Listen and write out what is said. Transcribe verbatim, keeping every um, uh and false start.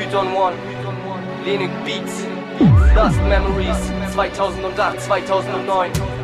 Python One, Linux Beats, Last Memories, zweitausendacht, zweitausendneun.